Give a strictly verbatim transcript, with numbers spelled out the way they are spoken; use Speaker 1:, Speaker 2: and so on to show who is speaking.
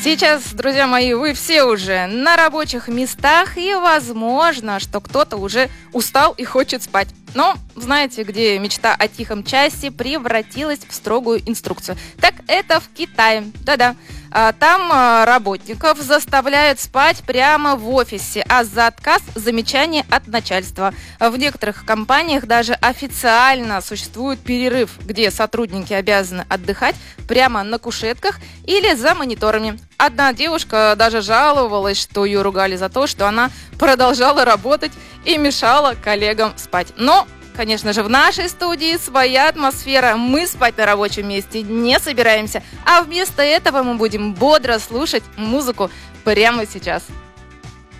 Speaker 1: Сейчас, друзья мои, вы все уже на рабочих местах, и возможно, что кто-то уже устал и хочет спать. Но знаете, где мечта о тихом часе превратилась в строгую инструкцию? Так это в Китае. Да-да. Там работников заставляют спать прямо в офисе, а за отказ замечание от начальства. В некоторых компаниях даже официально существует перерыв, где сотрудники обязаны отдыхать прямо на кушетках или за мониторами. Одна девушка даже жаловалась, что ее ругали за то, что она продолжала работать и мешала коллегам спать. Но, конечно же, в нашей студии своя атмосфера. Мы спать на рабочем месте не собираемся, а вместо этого мы будем бодро слушать музыку прямо сейчас.